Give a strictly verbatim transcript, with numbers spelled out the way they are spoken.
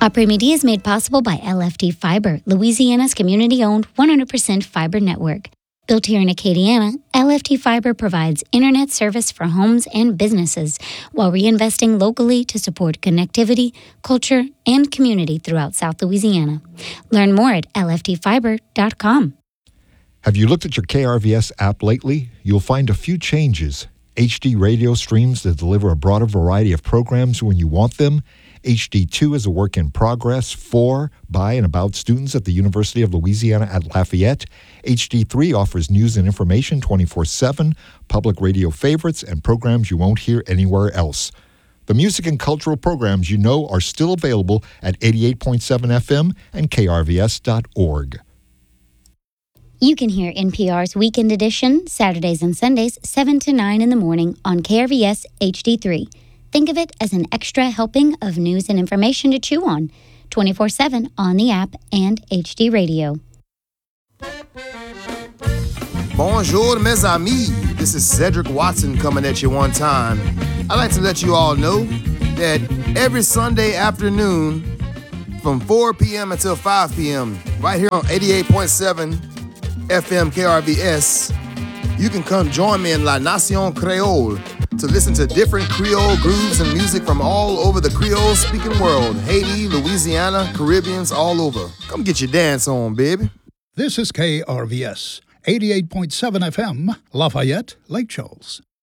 Opry Media is made possible by L F T Fiber, Louisiana's community-owned one hundred percent fiber network. Built here in Acadiana, L F T Fiber provides internet service for homes and businesses while reinvesting locally to support connectivity, culture, and community throughout South Louisiana. Learn more at L F T fiber dot com. Have you looked at your K R V S app lately? You'll find a few changes. H D radio streams that deliver a broader variety of programs when you want them. H D two is a work in progress for, by, and about students at the University of Louisiana at Lafayette. H D three offers news and information twenty-four seven, public radio favorites, and programs you won't hear anywhere else. The music and cultural programs you know are still available at eighty-eight point seven F M and K R V S dot org. You can hear N P R's Weekend Edition, Saturdays and Sundays, seven to nine in the morning on K R V S H D three. Think of it as an extra helping of news and information to chew on, twenty-four seven on the app and H D Radio. Bonjour, mes amis. This is Cedric Watson coming at you one time. I'd like to let you all know that every Sunday afternoon from four p.m. until five p.m., right here on eighty-eight point seven F M K R V S, you can come join me in La Nation Creole to listen to different Creole grooves and music from all over the Creole-speaking world. Haiti, Louisiana, Caribbeans, all over. Come get your dance on, baby. This is K R V S, eighty-eight point seven F M, Lafayette, Lake Charles.